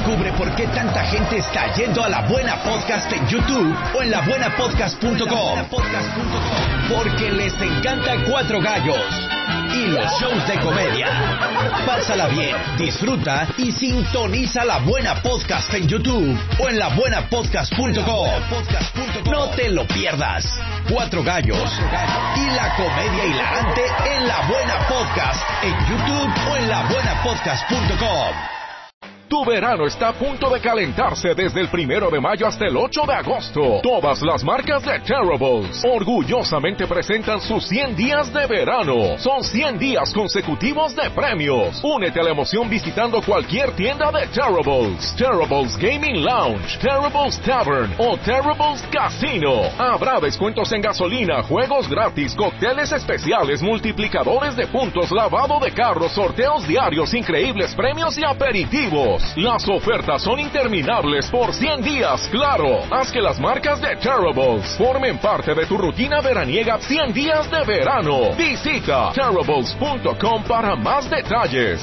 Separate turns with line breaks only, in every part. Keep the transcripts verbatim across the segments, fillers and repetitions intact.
Descubre por qué tanta gente está yendo a La Buena Podcast en YouTube o en la buena podcast punto com. Porque les encanta Cuatro Gallos y los shows de comedia. Pásala bien, disfruta y sintoniza La Buena Podcast en YouTube o en la buena podcast punto com. No te lo pierdas. Cuatro Gallos y la comedia hilarante en La Buena Podcast en YouTube o en la buena podcast punto com.
Tu verano está a punto de calentarse desde el primero de mayo hasta el ocho de agosto. Todas las marcas de Terribles orgullosamente presentan sus cien días de verano. Son cien días consecutivos de premios. Únete a la emoción visitando cualquier tienda de Terribles, Terribles Gaming Lounge, Terribles Tavern o Terribles Casino. Habrá descuentos en gasolina, juegos gratis, cócteles especiales, multiplicadores de puntos, lavado de carros, sorteos diarios, increíbles premios y aperitivos. Las ofertas son interminables por cien días, claro. Haz que las marcas de Terribles formen parte de tu rutina veraniega cien días de verano. Visita terribles punto com para más detalles.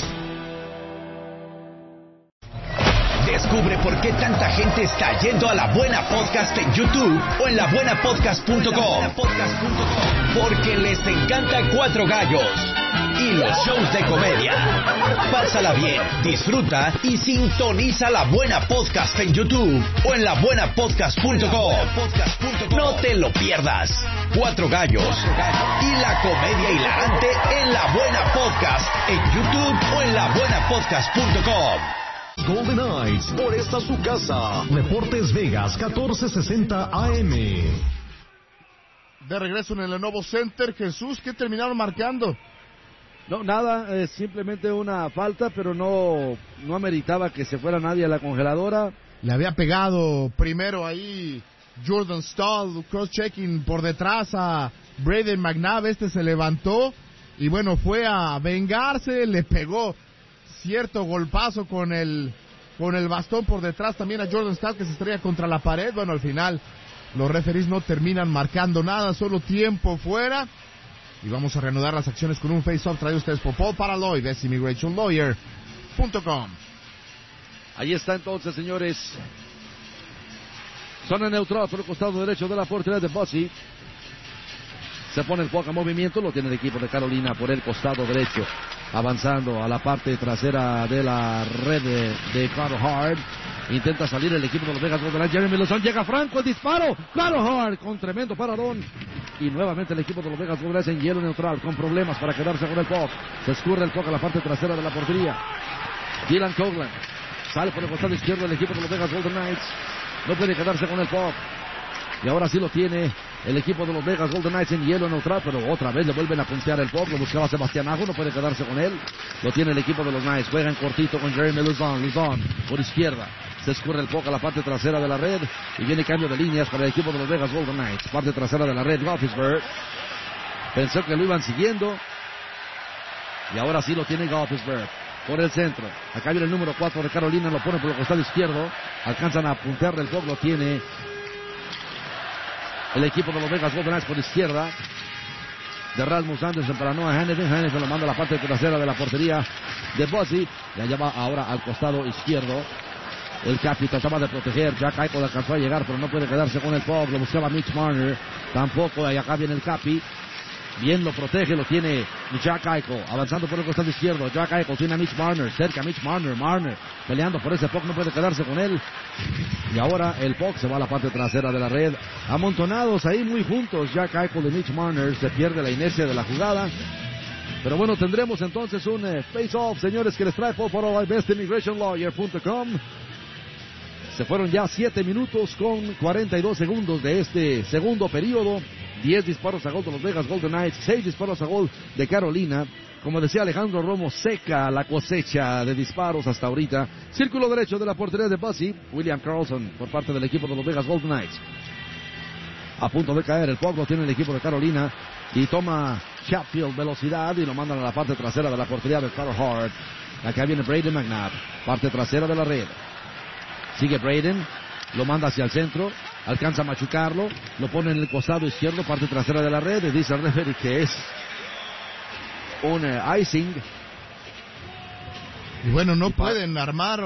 Descubre por qué tanta gente está yendo a La Buena Podcast en YouTube o en la buena podcast punto com. Porque les encanta Cuatro Gallos y los shows de comedia. Pásala bien, disfruta y sintoniza La Buena Podcast en YouTube o en la buena podcast punto com. No te lo pierdas. Cuatro Gallos y la comedia hilarante en La Buena Podcast en YouTube o en la buena podcast punto com.
Golden Eyes, por esta su casa. Deportes Vegas, catorce sesenta A M.
De regreso en el Lenovo Center, Jesús, ¿qué terminaron marcando?
No, nada, eh, simplemente una falta, pero no, no ameritaba que se fuera nadie a la congeladora.
Le había pegado primero ahí Jordan Stahl, cross-checking por detrás a Braden McNabb, este se levantó y bueno, fue a vengarse, le pegó cierto golpazo con el con el bastón por detrás también a Jordan Stahl, que se estrella contra la pared. Bueno, al final los referees no terminan marcando nada, solo tiempo fuera. Y vamos a reanudar las acciones con un face-off traído a ustedes por Paul Paraloy de immigration lawyer punto com.
Ahí está entonces, señores. Zona neutral por el costado derecho de la portería de Bossy. Se pone el poco movimiento, lo tiene el equipo de Carolina por el costado derecho. Avanzando a la parte trasera de la red de, de Carter Hart. Intenta salir el equipo de los Vegas Golden Knights. Jeremy Lozón llega franco, el disparo. Carter Hart con tremendo paradón. Y nuevamente el equipo de los Vegas Golden Knights en hielo neutral, con problemas para quedarse con el puck. Se escurre el puck a la parte trasera de la portería. Dylan Coghlan sale por el costado izquierdo del equipo de los Vegas Golden Knights. No puede quedarse con el puck. Y ahora sí lo tiene el equipo de los Vegas Golden Knights en hielo neutral, pero otra vez le vuelven a puntear el puck. Lo buscaba Sebastián Ajo, no puede quedarse con él. Lo tiene el equipo de los Knights. Juegan cortito con Jeremy Luzon. Luzon por izquierda. Se escurre el puck a la parte trasera de la red. Y viene cambio de líneas para el equipo de los Vegas Golden Knights. Parte trasera de la red, Gothisberg. Pensó que lo iban siguiendo. Y ahora sí lo tiene Gothisberg. Por el centro. Acá viene el número cuatro de Carolina. Lo pone por el costado izquierdo. Alcanzan a puntearle el puck. Lo tiene el equipo de los Vegas Golden Knights por izquierda. De Rasmus Anderson para Noah Hannifin. Hannifin lo manda a la parte trasera de la portería de Bossy. Y allá va ahora al costado izquierdo. El Capi trataba de proteger. Jack Eichel alcanzó a llegar, pero no puede quedarse con el puck. Lo buscaba Mitch Marner. Tampoco. Y acá viene el Capi. Bien lo protege, lo tiene Jack Eichel, avanzando por el costado izquierdo. Jack Eichel tiene a Mitch Marner, cerca a Mitch Marner, Marner peleando por ese puck, no puede quedarse con él. Y ahora el puck se va a la parte trasera de la red, amontonados ahí muy juntos. Jack Eichel y Mitch Marner, se pierde la inercia de la jugada. Pero bueno, tendremos entonces un eh, face-off, señores, que les trae Paul Paraloy, best immigration lawyer punto com. Se fueron ya siete minutos con cuarenta y dos segundos de este segundo periodo. diez disparos a gol de los Vegas Golden Knights, seis disparos a gol de Carolina. Como decía Alejandro Romo, seca la cosecha de disparos hasta ahorita. Círculo derecho de la portería de Bossy, William Karlsson por parte del equipo de los Vegas Golden Knights. A punto de caer el puck, lo tiene el equipo de Carolina y toma Chatfield velocidad y lo mandan a la parte trasera de la portería de Carter Hart. Acá viene Braden McNabb, parte trasera de la red. Sigue Braden, lo manda hacia el centro, alcanza a machucarlo, lo pone en el costado izquierdo, parte trasera de la red, y dice el referee que es un uh, icing.
Y bueno, no pueden armar